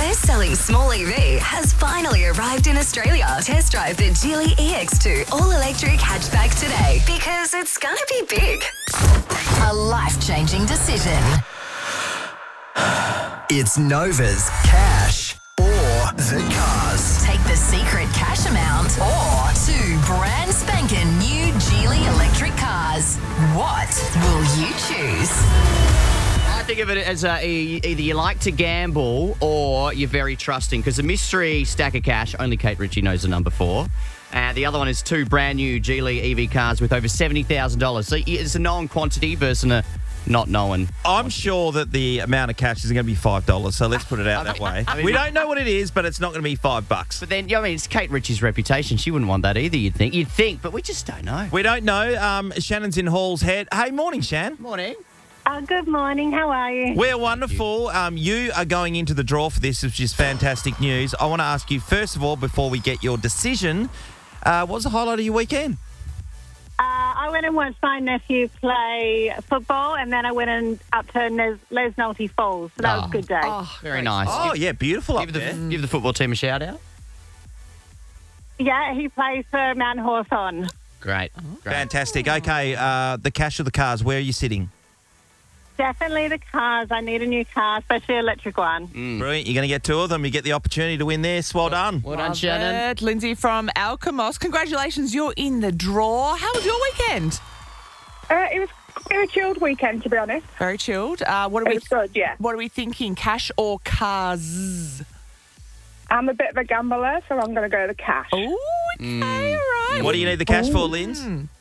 best-selling small EV has finally arrived in Australia. Test drive the Geely EX2 all-electric hatchback today because it's gonna be big. A life-changing decision. It's Nova's Cash or the Cars. Take the secret cash amount or 2 brand spanking new Geely electric cars. What will you choose? I think of it as either you like to gamble or you're very trusting, because the mystery stack of cash, only Kate Ritchie knows the number for. The other one is 2 brand new Geely EV cars with over $70,000. So it's a known quantity versus a not known. I'm sure that the amount of cash is going to be $5, so let's put it out that way. We don't know what it is, but it's not going to be $5. But then, I mean, it's Kate Ritchie's reputation. She wouldn't want that either, you'd think, but we just don't know. We don't know. Shannon's in Hall's Head. Hey, morning, Shan. Morning. Good morning. How are you? We're wonderful. You are going into the draw for this, which is fantastic news. I want to ask you, first of all, before we get your decision, what was the highlight of your weekend? I went and watched my nephew play football, and then I went up to Les Nolte Falls. So that was a good day. Oh, very nice. Oh, yeah, beautiful up there. Give the football team a shout out. Yeah, he plays for Mount Hawthorn. Great. Fantastic. Okay, the cash or the cars, where are you sitting? Definitely the cars. I need a new car, especially an electric one. Brilliant. You're going to get 2 of them. You get the opportunity to win this. Well done. Well done, Love Shannon. it. Lindsay from Alkimos. Congratulations, you're in the draw. How was your weekend? It was a very chilled weekend, to be honest. Very chilled. What are It we? was good, yeah. What are we thinking? Cash or cars? I'm a bit of a gambler, so I'm going to go the cash. Oh, okay, all right. What do you need the cash for, Linz?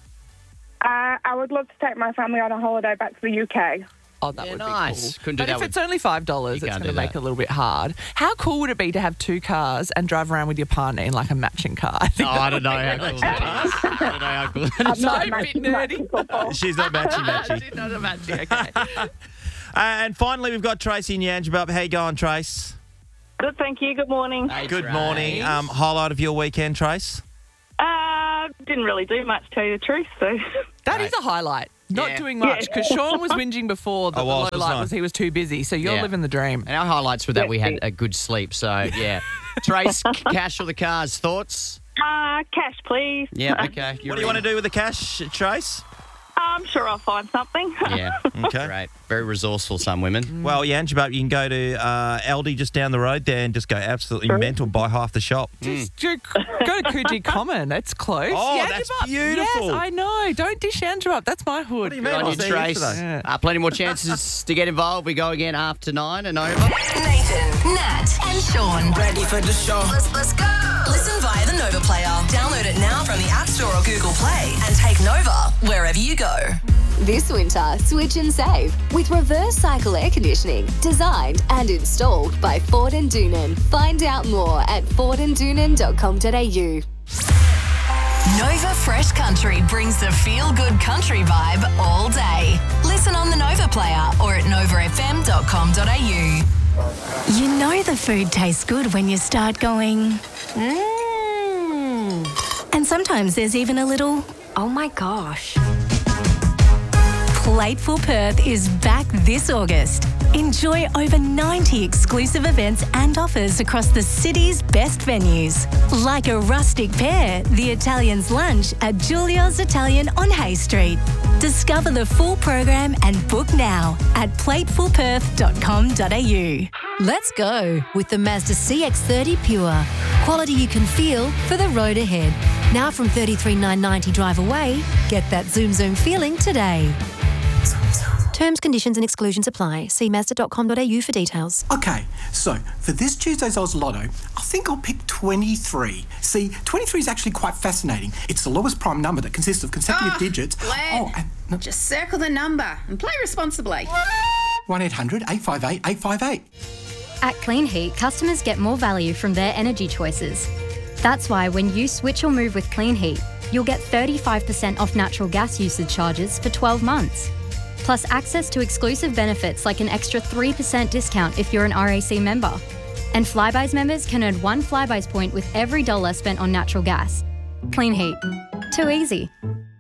I would love to take my family on a holiday back to the UK. Oh, that Yeah, would nice. be cool. Couldn't do But that if with- it's only $5, it's can't going do to make that. it a little bit hard. How cool would it be to have 2 cars and drive around with your partner in like a matching car? I think I don't know how cool that is. I don't know how cool that I'm is. not a bit matching football. She's not matchy. She's not a matching, okay. And finally, we've got Tracy and Yangebup. How you going, Trace? Good, thank you. Good morning. Hey, Good Trace. morning. Highlight of your weekend, Trace? Didn't really do much, to tell you the truth, so... That is a highlight. Not Yeah. doing much, because Sean was whinging before that I the was, low wasn't light I? was he was too busy. So you're Yeah. living the dream. And our highlights were that we had a good sleep. So, yeah. Trace, cash or the cars? Thoughts? Cash, please. Yeah, okay. What do you want to do with the cash, Trace? I'm sure I'll find something. Yeah. Okay. Great. Very resourceful, some women. Well, Yangebup, you can go to Aldi just down the road there and just go absolutely mental, buy half the shop. Just go to Coogee Common. That's close. Oh, Yangebup. that's beautiful. Yes, I know. Don't dish Andrew up. That's my hood. What do you mean? Good on I you, was there Trace. yesterday. Plenty more chances to get involved. We go again after 9 and over. Nathan, Nat, and Sean. Ready for the show? Let's go. Listen via the Nova player. Download it now from the App Store or Google Play and take Nova wherever you go. This winter, switch and save with reverse cycle air conditioning, designed and installed by Ford and Doonan. Find out more at fordanddoonan.com.au. Nova Fresh Country brings the feel-good country vibe all day. Listen on the Nova player or at novafm.com.au. You know the food tastes good when you start going, And sometimes there's even a little, oh my gosh. Plateful Perth is back this August. Enjoy over 90 exclusive events and offers across the city's best venues. Like a rustic pear, the Italian's lunch at Giulio's Italian on Hay Street. Discover the full program and book now at platefulperth.com.au. Let's go with the Mazda CX-30 Pure. Quality you can feel for the road ahead. Now from $33,990 drive away, get that zoom feeling today. Terms, conditions and exclusions apply. See Mazda.com.au for details. Okay, so for this Tuesday's Oz Lotto, I think I'll pick 23. See, 23 is actually quite fascinating. It's the lowest prime number that consists of consecutive digits. Glenn, just circle the number and play responsibly. 1-800-858-858. At Clean Heat, customers get more value from their energy choices. That's why when you switch or move with Clean Heat, you'll get 35% off natural gas usage charges for 12 months. Plus access to exclusive benefits like an extra 3% discount if you're an RAC member. And Flybuys members can earn 1 Flybuys point with every dollar spent on natural gas. Clean Heat. Too easy.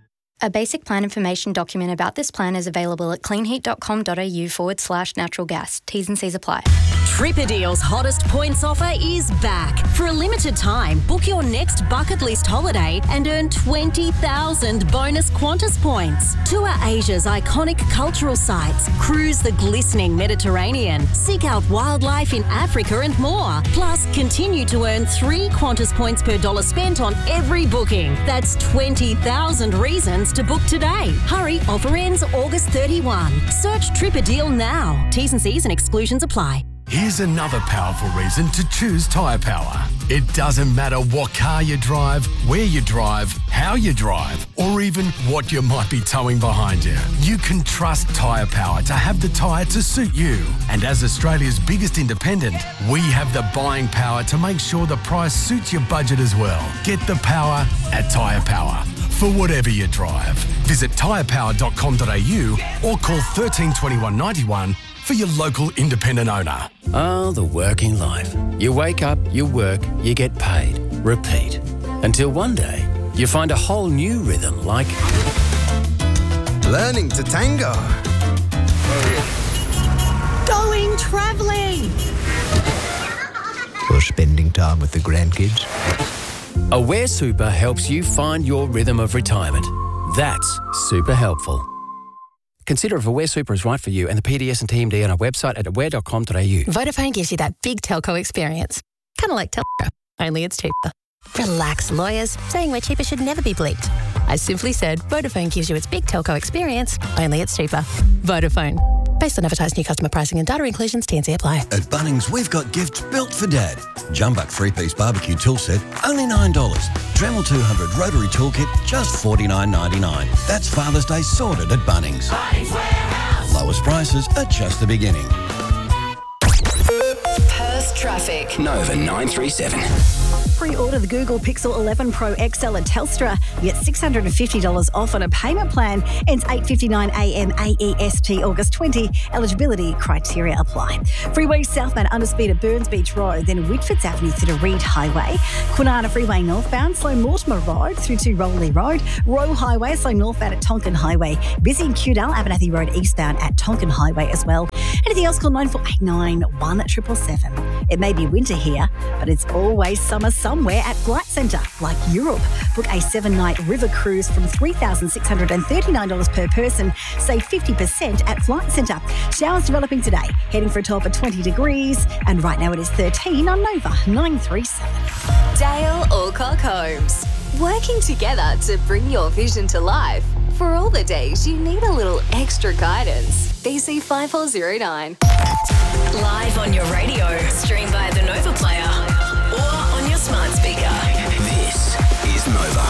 A basic plan information document about this plan is available at cleanheat.com.au/natural gas. T's and C's apply. Tripadeal's hottest points offer is back. For a limited time, book your next bucket list holiday and earn 20,000 bonus Qantas points. Tour Asia's iconic cultural sites, cruise the glistening Mediterranean, seek out wildlife in Africa and more. Plus, continue to earn 3 Qantas points per dollar spent on every booking. That's 20,000 reasons to book today. Hurry, offer ends August 31. Search Tripadeal now. T's and C's and exclusions apply. Here's another powerful reason to choose Tyre Power. It doesn't matter what car you drive, where you drive, how you drive, or even what you might be towing behind you. You can trust Tyre Power to have the tyre to suit you. And as Australia's biggest independent, we have the buying power to make sure the price suits your budget as well. Get the power at Tyre Power. For whatever you drive, visit tyrepower.com.au or call 13 21 91 for your local independent owner. Oh, the working life. You wake up, you work, you get paid. Repeat. Until one day, you find a whole new rhythm like... learning to tango. Going travelling. Or spending time with the grandkids. Aware Super helps you find your rhythm of retirement. That's super helpful. Consider if Aware Super is right for you and the PDS and TMD on our website at aware.com.au. Vodafone gives you that big telco experience. Kind of like telco, only it's cheaper. Relax, lawyers. Saying we're cheaper should never be bleeped. I simply said Vodafone gives you its big telco experience, only it's cheaper. Vodafone. Based on advertised new customer pricing and data inclusions, T&C apply. At Bunnings, we've got gifts built for Dad. Jumbuck 3-piece barbecue tool set, only $9. Dremel 200 rotary toolkit, just $49.99. That's Father's Day sorted at Bunnings. Bunnings Warehouse. Lowest prices are just the beginning. Perth traffic. Nova 937. Pre-order the Google Pixel 11 Pro XL at Telstra. You get $650 off on a payment plan. Ends 8:59am AEST August 20. Eligibility criteria apply. Freeway southbound underspeed at Burns Beach Road, then Whitfords Avenue through to Reed Highway. Quinana Freeway northbound, slow Mortimer Road through to Rowley Road. Roe Highway, slow northbound at Tonkin Highway. Busy in Cudal, Abernathy Road eastbound at Tonkin Highway as well. Anything else, call 9489 1777. It may be winter here, but it's always summer somewhere at Flight Centre, like Europe. Book a 7-night river cruise from $3,639 per person. Save 50% at Flight Centre. Showers developing today, heading for a top of 20 degrees. And right now it is 13 on Nova 937. Dale Alcock Homes. Working together to bring your vision to life. For all the days you need a little extra guidance. BC 5409. Live on your radio. Stream via the Nova Player. Or on your smart speaker. This is Nova.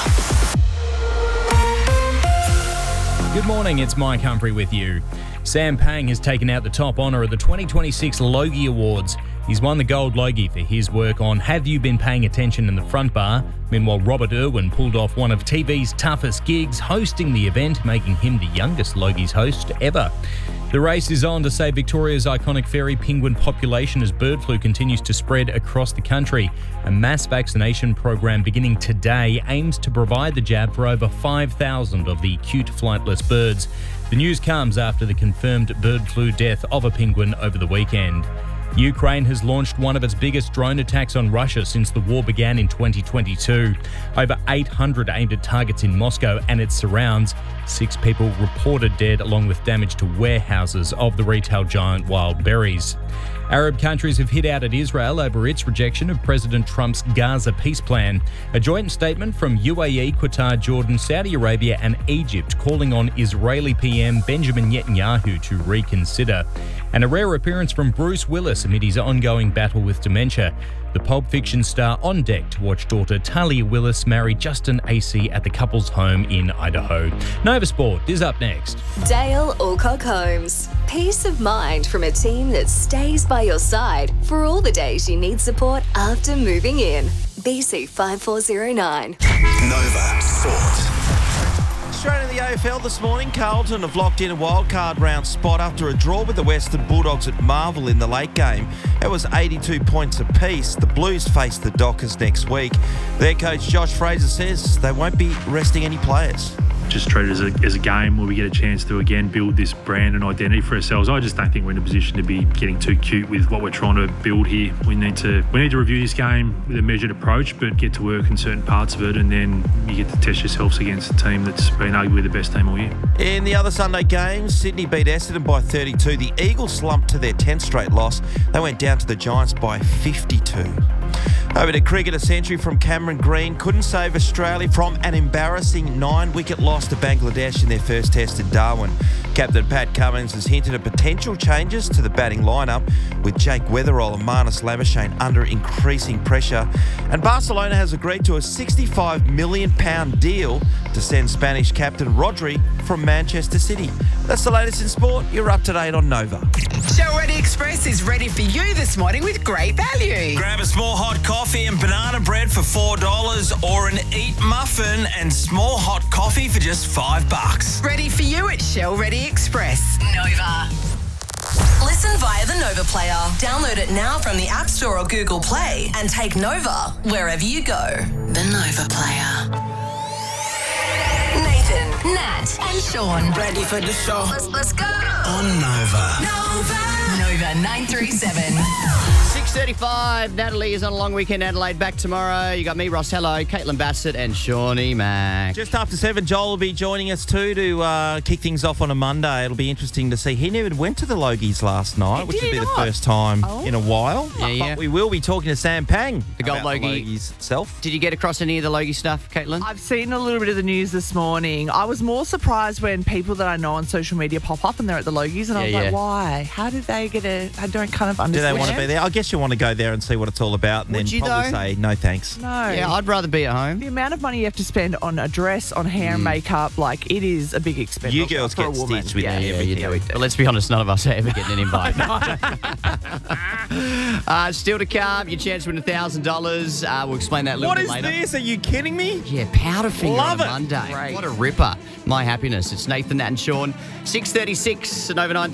Good morning, it's Mike Humphrey with you. Sam Pang has taken out the top honour of the 2026 Logie Awards. He's won the Gold Logie for his work on Have You Been Paying Attention in the Front Bar? Meanwhile, Robert Irwin pulled off one of TV's toughest gigs, hosting the event, making him the youngest Logie's host ever. The race is on to save Victoria's iconic fairy penguin population as bird flu continues to spread across the country. A mass vaccination program beginning today aims to provide the jab for over 5,000 of the cute flightless birds. The news comes after the confirmed bird flu death of a penguin over the weekend. Ukraine has launched one of its biggest drone attacks on Russia since the war began in 2022. Over 800 aimed at targets in Moscow and its surrounds. 6 people reported dead, along with damage to warehouses of the retail giant Wildberries. Arab countries have hit out at Israel over its rejection of President Trump's Gaza peace plan. A joint statement from UAE, Qatar, Jordan, Saudi Arabia and Egypt calling on Israeli PM Benjamin Netanyahu to reconsider. And a rare appearance from Bruce Willis amid his ongoing battle with dementia. The Pulp Fiction star on deck to watch daughter Talia Willis marry Justin Acey at the couple's home in Idaho. Nova Sport is up next. Dale Alcock Homes. Peace of mind from a team that stays by your side for all the days you need support after moving in. BC 5409. Nova Sport. Straight in the AFL this morning, Carlton have locked in a wildcard round spot after a draw with the Western Bulldogs at Marvel in the late game. It was 82 points apiece. The Blues face the Dockers next week. Their coach Josh Fraser says they won't be resting any players. just treat it as a game where we get a chance to again build this brand and identity for ourselves. I just don't think we're in a position to be getting too cute with what we're trying to build here. We need to review this game with a measured approach, but get to work in certain parts of it, and then you get to test yourselves against a team that's been arguably the best team all year. In the other Sunday games, Sydney beat Essendon by 32. The Eagles slumped to their 10th straight loss. They went down to the Giants by 52. Over to cricket, a century from Cameron Green couldn't save Australia from an embarrassing 9-wicket loss to Bangladesh in their first test in Darwin. Captain Pat Cummins has hinted at potential changes to the batting lineup, with Jake Weatherall and Marnus Labuschagne under increasing pressure. And Barcelona has agreed to a £65 million deal to send Spanish captain Rodri from Manchester City. That's the latest in sport. You're up to date on Nova. Show Ready Express is ready for you this morning with great value. Grab a small hot coffee and banana bread for $4, or an Eat muffin and small hot coffee for just $5. Ready for you at Shell Ready Express. Nova. Listen via the Nova Player. Download it now from the App Store or Google Play and take Nova wherever you go. The Nova Player. Nathan, Nat, and Sean. Ready for the show? Let's go. On Nova. Nova 937. 6:35. Natalie is on a long weekend. Adelaide back tomorrow. You got me, Ross Hello, Caitlin Bassett, and Shawnee Mack. Just after 7, Joel will be joining us too to kick things off on a Monday. It'll be interesting to see. He never went to the Logies last night, which would be the first time in a while. Yeah. But we will be talking to Sam Pang, the Gold about Logie the Logies itself. Did you get across any of the Logie stuff, Caitlin? I've seen a little bit of the news this morning. I was more surprised when people that I know on social media pop up and they're at the Logies, and I was like, why? How did they get I don't kind of understand. Do they want to be there? I guess you want to go there and see what it's all about, and Would then you probably though? say no thanks. No. Yeah, I'd rather be at home. The amount of money you have to spend on a dress, on hair and makeup, like it is a big expense. You girls for a get woman. stitched with you do. But let's be honest, none of us are ever getting an invite. Still to come, your chance to win $1,000. We'll explain that a little What bit is later. this? Are you kidding me? Yeah, powder finger Love on it. a Monday. Great. What a ripper. My happiness. It's Nathan, Nat, and Sean. 6:36 and over 9:30.